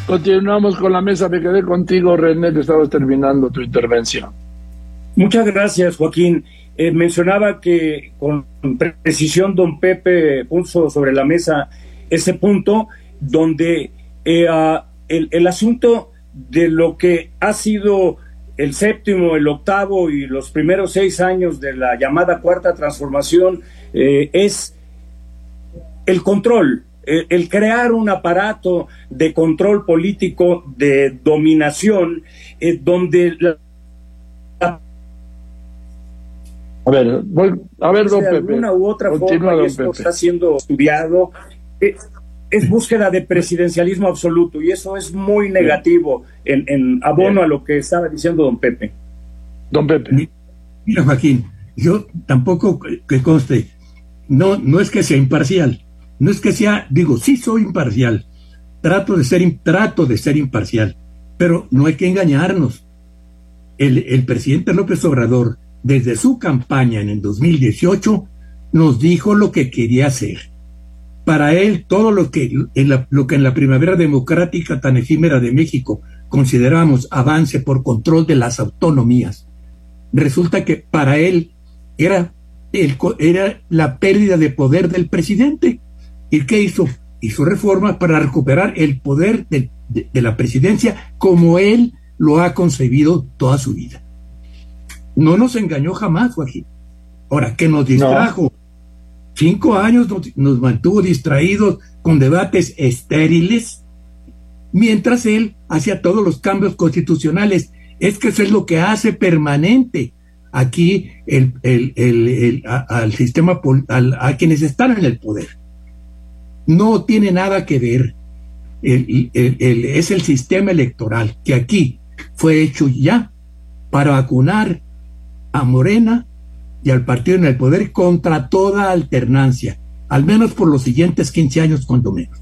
Continuamos con la mesa. Me quedé contigo, René, que estabas terminando tu intervención. Muchas gracias, Joaquín. Mencionaba que con precisión don Pepe puso sobre la mesa ese punto donde el asunto de lo que ha sido el séptimo, el octavo y los primeros 6 años de la llamada cuarta transformación es el control, el crear un aparato de control político, de dominación, donde a ver, don de Pepe. alguna u otra Continúa, forma, y don esto Pepe. está siendo estudiado, es búsqueda de presidencialismo absoluto, y eso es muy negativo en abono a lo que estaba diciendo don Pepe. Don Pepe. Mira, Joaquín, yo tampoco, que conste, no es que sea imparcial, no es que sea, digo, sí soy imparcial, trato de ser imparcial, pero no hay que engañarnos. El presidente López Obrador, desde su campaña en el 2018, nos dijo lo que quería hacer. Para él, todo lo que en la primavera democrática tan efímera de México consideramos avance por control de las autonomías, resulta que para él era la pérdida de poder del presidente. ¿Y qué hizo? Hizo reformas para recuperar el poder de la presidencia como él lo ha concebido toda su vida. No nos engañó jamás, Joaquín. Ahora, que nos distrajo. No. 5 años nos mantuvo distraídos con debates estériles, mientras él hacía todos los cambios constitucionales. Es que eso es lo que hace permanente aquí al sistema, a quienes están en el poder. No tiene nada que ver. Es el sistema electoral que aquí fue hecho ya para vacunar a Morena y al partido en el poder contra toda alternancia, al menos por los siguientes 15 años, cuando menos.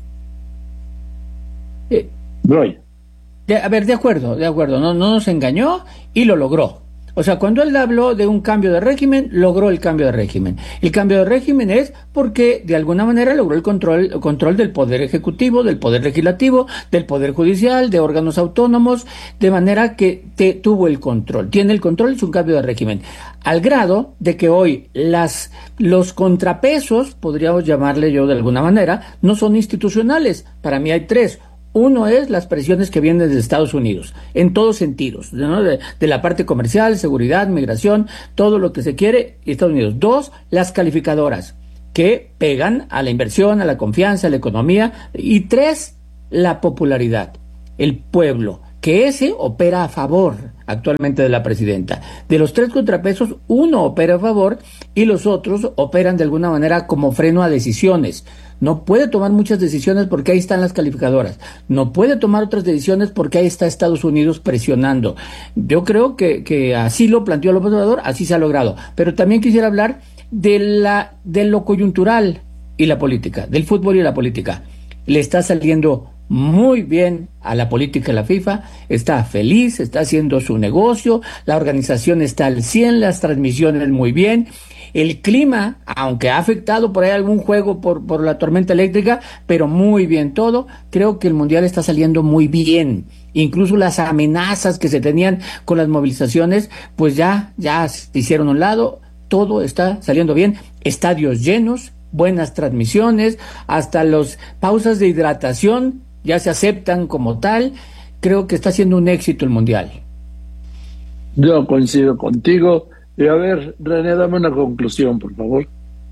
A ver, de acuerdo, no nos engañó y lo logró. O sea, cuando él habló de un cambio de régimen, logró el cambio de régimen. El cambio de régimen es porque de alguna manera logró el control del poder ejecutivo, del poder legislativo, del poder judicial, de órganos autónomos, de manera que tuvo el control. Tiene el control, es un cambio de régimen. Al grado de que hoy los contrapesos, podríamos llamarle yo de alguna manera, no son institucionales. Para mí hay 3. Uno es las presiones que vienen de Estados Unidos, en todos sentidos, ¿no? De la parte comercial, seguridad, migración, todo lo que se quiere, Estados Unidos. 2, las calificadoras, que pegan a la inversión, a la confianza, a la economía. Y 3, la popularidad, el pueblo, que ese opera a favor actualmente de la presidenta. De los 3 contrapesos, uno opera a favor y los otros operan de alguna manera como freno a decisiones. No puede tomar muchas decisiones porque ahí están las calificadoras. No puede tomar otras decisiones porque ahí está Estados Unidos presionando. Yo creo que así lo planteó López Obrador, así se ha logrado. Pero también quisiera hablar de lo coyuntural y la política, del fútbol y la política. Le está saliendo muy bien a la política de la FIFA, está feliz, está haciendo su negocio, la organización está al 100, las transmisiones muy bien. El clima, aunque ha afectado por ahí algún juego por la tormenta eléctrica, pero muy bien todo. Creo que el Mundial está saliendo muy bien. Incluso las amenazas que se tenían con las movilizaciones, pues ya se hicieron a un lado. Todo está saliendo bien. Estadios llenos, buenas transmisiones, hasta las pausas de hidratación ya se aceptan como tal. Creo que está siendo un éxito el Mundial. Yo coincido contigo. Y a ver, René, dame una conclusión, por favor.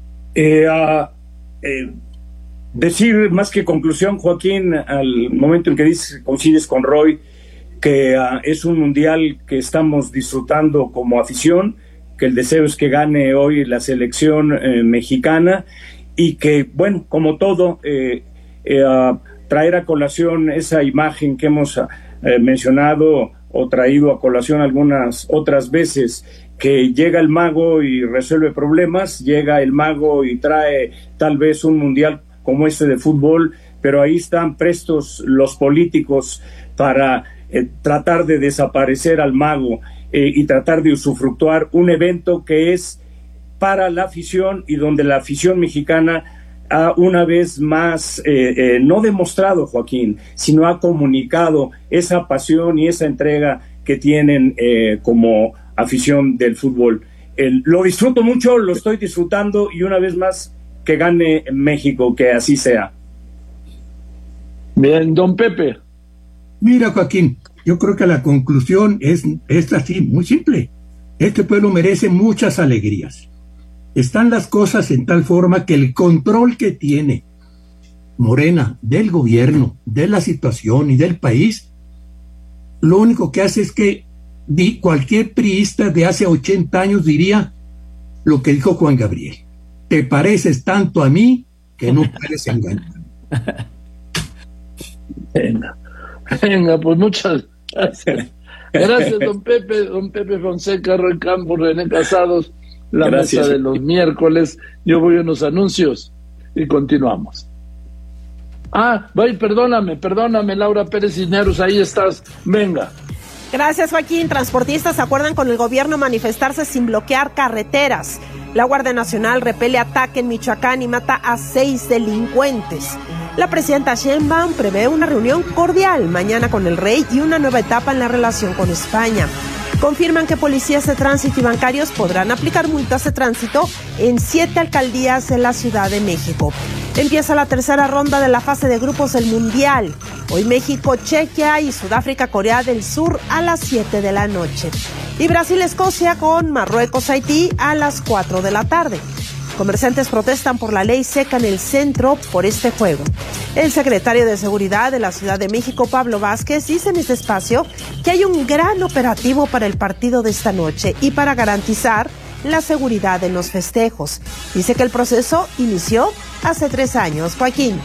Decir más que conclusión, Joaquín, al momento en que coincides con Roy, que es un mundial que estamos disfrutando como afición, que el deseo es que gane hoy la selección mexicana y que, bueno, como todo, traer a colación esa imagen que hemos mencionado o traído a colación algunas otras veces, que llega el mago y resuelve problemas, llega el mago y trae tal vez un mundial como este de fútbol, pero ahí están prestos los políticos para tratar de desaparecer al mago y tratar de usufructuar un evento que es para la afición y donde la afición mexicana ha una vez más no demostrado, Joaquín, sino ha comunicado esa pasión y esa entrega que tienen como afición del fútbol. Lo disfruto mucho, lo estoy disfrutando, y una vez más que gane México, que así sea. Bien, don Pepe. Mira, Joaquín, yo creo que la conclusión es así, muy simple. Este pueblo merece muchas alegrías. Están las cosas en tal forma que el control que tiene Morena del gobierno, de la situación y del país, lo único que hace es que cualquier priista de hace 80 años diría lo que dijo Juan Gabriel: te pareces tanto a mí que no puedes engañar. Venga, pues muchas gracias. Gracias, don Pepe Fonseca, Roy Campos, René Casados, la Gracias. mesa de los miércoles. Yo voy a unos anuncios y continuamos. Perdóname, Laura Pérez Cisneros, ahí estás. Venga. Gracias, Joaquín. Transportistas acuerdan con el gobierno manifestarse sin bloquear carreteras. La Guardia Nacional repele ataque en Michoacán y mata a 6 delincuentes. La presidenta Sheinbaum prevé una reunión cordial mañana con el rey y una nueva etapa en la relación con España. Confirman que policías de tránsito y bancarios podrán aplicar multas de tránsito en 7 alcaldías de la Ciudad de México. Empieza la tercera ronda de la fase de grupos del Mundial. Hoy México, Chequia y Sudáfrica, Corea del Sur a las 7 de la noche. Y Brasil, Escocia con Marruecos, Haití a las 4 de la tarde. Comerciantes protestan por la ley seca en el centro por este juego. El secretario de Seguridad de la Ciudad de México, Pablo Vázquez, dice en este espacio que hay un gran operativo para el partido de esta noche y para garantizar la seguridad en los festejos. Dice que el proceso inició hace 3 años. Joaquín.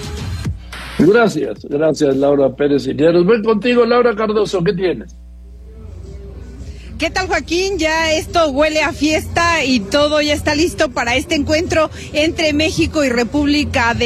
Gracias, Laura Pérez Cisneros. Voy contigo, Laura Cardoso, ¿qué tienes? ¿Qué tal, Joaquín? Ya esto huele a fiesta y todo ya está listo para este encuentro entre México y República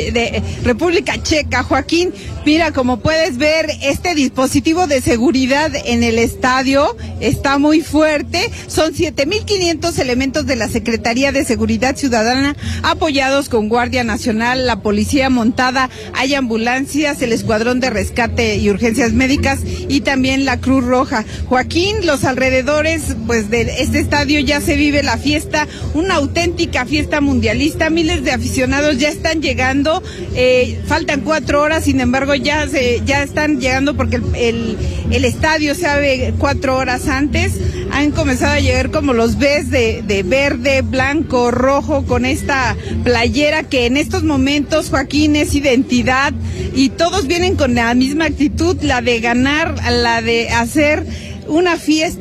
Checa. Joaquín, mira, como puedes ver, este dispositivo de seguridad en el estadio está muy fuerte. Son 7,500 elementos de la Secretaría de Seguridad Ciudadana, apoyados con Guardia Nacional, la Policía Montada, hay ambulancias, el Escuadrón de Rescate y Urgencias Médicas y también la Cruz Roja. Joaquín, los alrededores pues de este estadio ya se vive la fiesta, una auténtica fiesta mundialista. Miles de aficionados ya están llegando, faltan 4 horas, sin embargo ya están llegando porque el estadio se abre 4 horas antes. Han comenzado a llegar, como los ves, de verde, blanco, rojo, con esta playera que en estos momentos, Joaquín, es identidad, y todos vienen con la misma actitud, la de ganar, la de hacer una fiesta